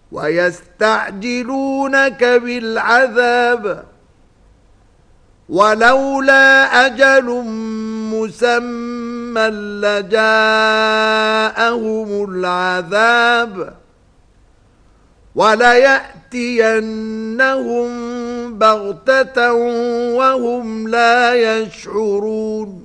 ويستعجلونك بالعذاب ولولا أجل مسمى لجاءهم العذاب وليأتينهم بغتة وهم لا يشعرون